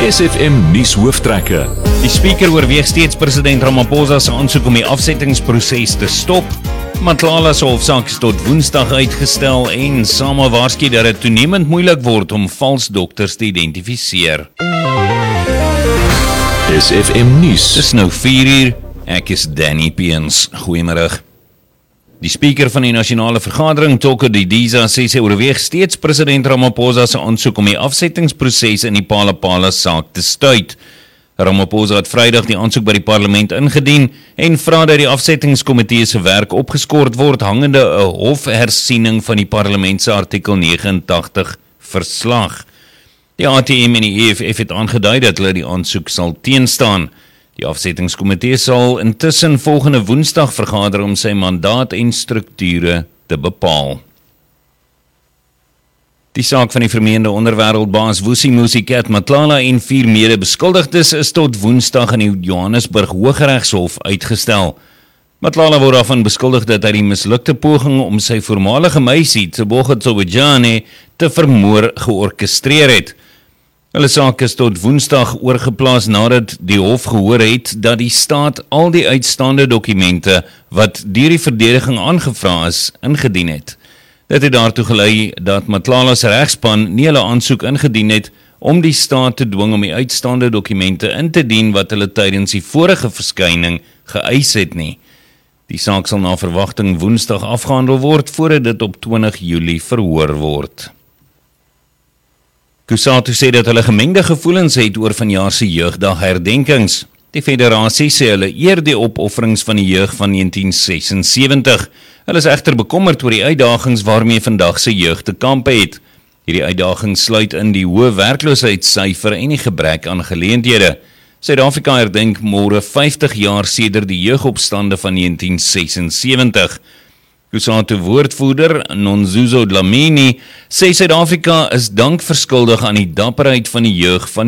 SFM nuushooftrekke. Die speaker oorweeg steeds president Ramaphosa se aansoek om die afsettingsproses te stop. Matlala se hofsaak is tot Woensdag uitgestel en SAMA waarsku dat dit toenemend moeilik word om vals dokters te identifiseer. SFM nuus. Dis nou 4:00. Ek is Danny Peens. Goeiemiddag. Die speaker van die nasionale vergadering, Toko Didiza, sê sy oorweeg steeds president Ramaphosa se aansoek om die afsettingsproses in die Phala-Phala saak te stuit. Ramaphosa het Vrydag die aansoek by die parlement ingedien en vra dat die afsettingskomitee se werk opgeskort word hangende 'n hofhersiening van die parlement se artikel 89 verslag. Die ATM en die EFF het aangedui dat hulle die aansoek sal teenstaan. Die afsettingskomitee sal intussen volgende Woensdag vergader om sy mandaat en strukture te bepaal. Die saak van die vermeende onderwêreldbaas Vusi Musicat Matlala en 4 mede-beskuldigdes is tot Woensdag in die Johannesburg Hooggeregshof uitgestel. Matlala word daarvan beskuldig dat hy die mislukte poging om sy voormalige meisie, Tebogo Tsobojane, te vermoor georkestreer het. Hulle saak is tot Woensdag oorgeplaas nadat die hof gehoor het dat die staat al die uitstaande dokumente wat deur die verdediging aangevra is, ingedien het. Dit het daartoe gelei dat Matlala se regspan nie hulle aansoek ingedien het om die staat te dwing om die uitstaande dokumente in te dien wat hulle tydens die vorige verskyning geëis het nie. Die saak sal na verwagting Woensdag afgehandel word voordat dit op 20 Julie verhoor word. Kusatu sê dat hulle gemengde gevoelens het oor vanjaar se jeugdag herdenkings. Die federasie sê hulle eer die opofferings van die jeug van 1976. Hulle is egter bekommerd oor die uitdagings waarmee vandag se jeug te kampe het. Hierdie uitdagings sluit in die hoë werkloosheidssyfer en die gebrek aan geleenthede. Suid-Afrika herdenk môre 50 jaar sedert die jeugopstande van 1976. Kusatu woordvoerder Nonzuzo Dlamini sê Suid-Afrika is dank verskuldig aan die dapperheid van die jeug van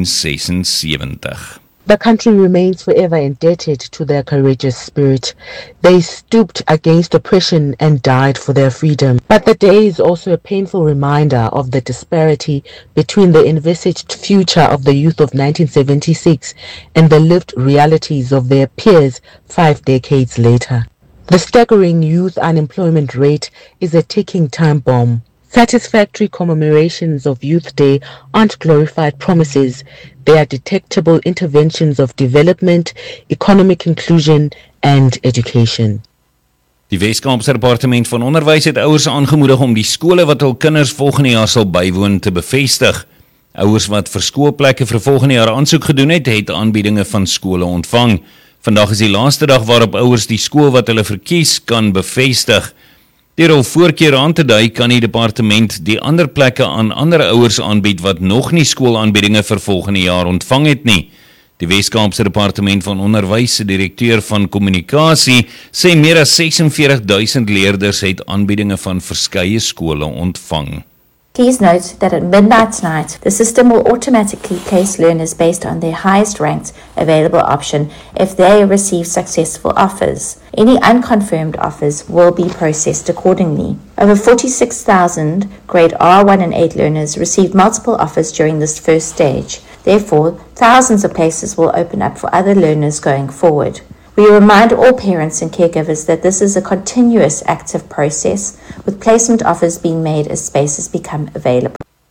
1976. The country remains forever indebted to their courageous spirit. They stooped against oppression and died for their freedom. But the day is also a painful reminder of the disparity between the envisaged future of the youth of 1976 and the lived realities of their peers 5 decades later. The staggering youth unemployment rate is a ticking time bomb. Satisfactory commemorations of Youth Day aren't glorified promises. They are detectable interventions of development, economic inclusion and education. Die Wes-Kaapse Departement van Onderwys het ouers aangemoedig om die skole wat hul kinders volgende jaar sal bywoon te bevestig. Ouers wat vir skoolplekke vir volgende jaar aansoek gedoen het, het aanbiedinge van skole ontvang. Vandag is die laaste dag waarop ouers die skool wat hulle verkies kan bevestig. Deur hul voorkeur aan te dui, kan die departement die ander plekke aan ander ouers aanbied wat nog nie skoolaanbiedinge vir volgende jaar ontvang het nie. Die Wes-Kaapse Departement van Onderwys se direkteur van kommunikasie sê meer as 46,000 leerders het aanbiedinge van verskeie skole ontvang. Please note that at midnight tonight, the system will automatically place learners based on their highest ranked available option if they receive successful offers. Any unconfirmed offers will be processed accordingly. Over 46,000 grade R1 and 8 learners received multiple offers during this first stage. Therefore, thousands of places will open up for other learners going forward. We remind all parents and caregivers that this is a continuous active process, with placement offers being made as spaces become available.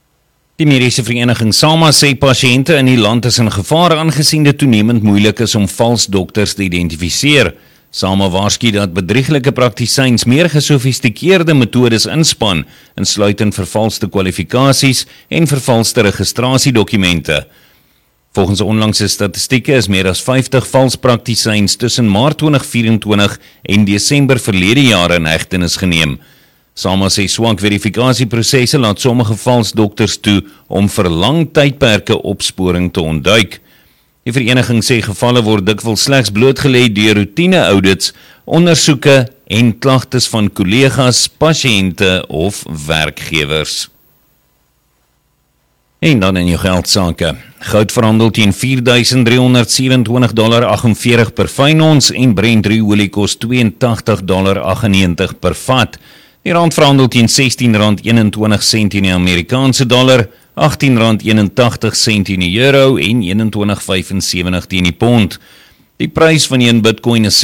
Die mediese vereniging SAMA sê pasiënte in die land is in gevaar aangesien dit toenemend moeilik is om vals dokters te identifiseer. SAMA waarsku dat bedrieglike praktisyns meer gesofistikeerde metodes inspann, insluitend vervalste kwalifikasies en vervalste registrasiedokumente. Volgens onlangse statistieke is meer as 50 vals praktisyns tussen Maart 2024 en Desember verlede jaar in hegtenis geneem. SAMA sê swak verifikasieprosesse laat sommige vals dokters toe om vir lang tydperke opsporing te ontduik. Die vereniging sê gevalle word dikwels slegs blootgelê deur roetine audits, ondersoeke en klagtes van kollegas, pasiënte of werkgewers. En dan in jou geldsake. Goud verhandel teen $4,327.48 per fyn ons en Brent ruolie kos $82.98 per vat. Die rand verhandel teen R16.21 in die Amerikaanse dollar, R18,81 teen die euro en 21,75 teen die pond. Die prys van 1 Bitcoin is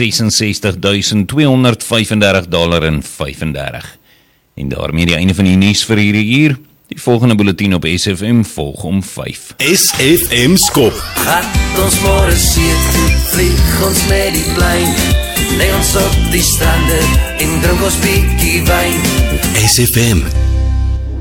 $66,235,35. En daarmee die einde van die nuus vir hierdie uur. Die volgende bulletin op SFM volg om 5. SFM skop. Gat ons môre see toe, vlieg ons met die plein. Lê ons op die strande en drink ons bietjie wyn. SFM